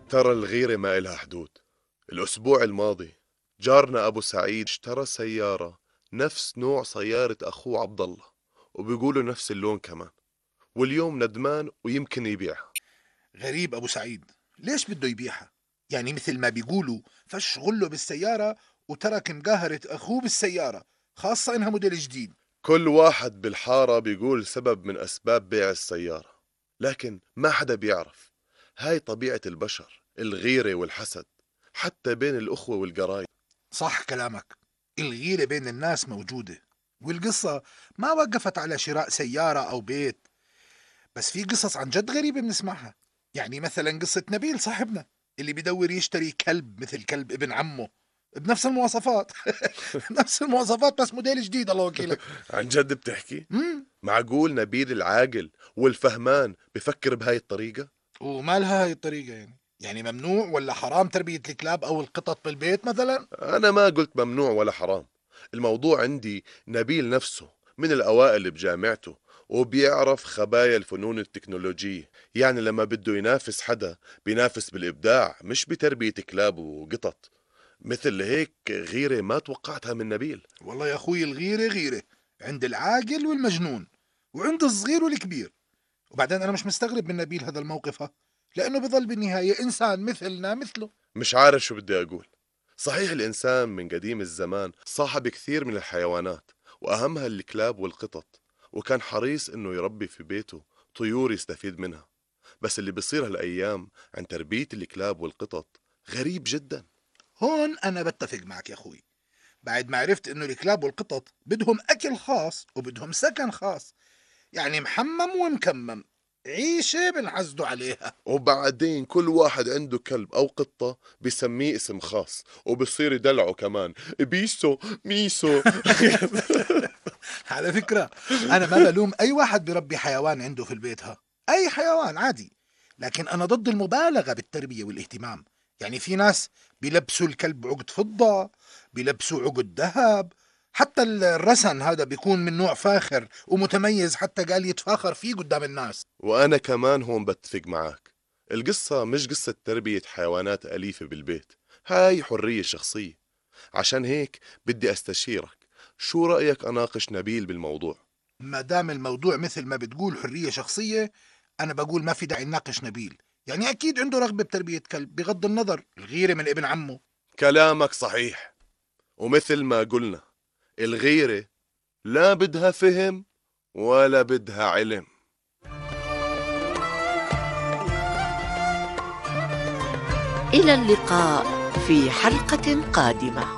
ترى الغيرة ما إلها حدود. الأسبوع الماضي جارنا أبو سعيد اشترى سيارة نفس نوع سيارة أخوه عبد الله، وبيقولوا نفس اللون كمان، واليوم ندمان ويمكن يبيعها. غريب أبو سعيد، ليش بده يبيعها؟ يعني مثل ما بيقولوا فش غله بالسيارة وترك مقاهرة أخوه بالسيارة، خاصة إنها موديل جديد. كل واحد بالحارة بيقول سبب من أسباب بيع السيارة، لكن ما حدا بيعرف. هاي طبيعة البشر، الغيرة والحسد، حتى بين الأخوة والقرايب. صح كلامك، الغيرة بين الناس موجودة، والقصة ما وقفت على شراء سيارة أو بيت، بس في قصص عن جد غريبة بنسمعها. يعني مثلا قصة نبيل صاحبنا اللي بدور يشتري كلب مثل كلب ابن عمه بنفس المواصفات. نفس المواصفات بس موديل جديد، الله وكيلك. عن جد بتحكي؟ امم معقول نبيل العاقل والفهمان بفكر بهاي الطريقة؟ وما لها هاي الطريقة يعني ممنوع ولا حرام تربية الكلاب أو القطط بالبيت مثلا؟ أنا ما قلت ممنوع ولا حرام. الموضوع عندي نبيل نفسه من الأوائل بجامعته، وبيعرف خبايا الفنون التكنولوجية. يعني لما بده ينافس حدا بينافس بالإبداع، مش بتربية كلاب وقطط. مثل هيك غيرة ما توقعتها من نبيل. والله يا أخوي، الغيرة غيرة عند العاقل والمجنون، وعند الصغير والكبير. وبعدين أنا مش مستغرب من نبيل هذا الموقف، لأنه بظل بالنهاية إنسان مثلنا مثله. مش عارف شو بدي أقول. صحيح الإنسان من قديم الزمان صاحب كثير من الحيوانات، وأهمها الكلاب والقطط، وكان حريص إنه يربي في بيته طيور يستفيد منها. بس اللي بيصير هالأيام عن تربية الكلاب والقطط غريب جدا. هون أنا بتفق معك يا أخوي، بعد ما عرفت إنه الكلاب والقطط بدهم أكل خاص وبدهم سكن خاص، يعني محمم ومكمم، عيشة بنحسدوا عليها. وبعدين كل واحد عنده كلب أو قطة بيسميه اسم خاص، وبصير يدلعه كمان بيسو ميسو. على فكرة، أنا ما بلوم أي واحد بربي حيوان عنده في البيت، أي حيوان عادي، لكن أنا ضد المبالغة بالتربية والاهتمام. يعني في ناس بيلبسوا الكلب عقد فضة، بيلبسوا عقد ذهب، حتى الرسن هذا بيكون من نوع فاخر ومتميز، حتى قال يتفاخر فيه قدام الناس. وأنا كمان هون بتفق معك. القصة مش قصة تربية حيوانات أليفة بالبيت، هاي حرية شخصية. عشان هيك بدي أستشيرك، شو رأيك أناقش نبيل بالموضوع؟ ما دام الموضوع مثل ما بتقول حرية شخصية، أنا بقول ما في داعي نناقش نبيل. يعني أكيد عنده رغبة بتربية كلب بغض النظر الغيرة من ابن عمه. كلامك صحيح، ومثل ما قلنا الغيرة لا بدها فهم ولا بدها علم. إلى اللقاء في حلقة قادمة.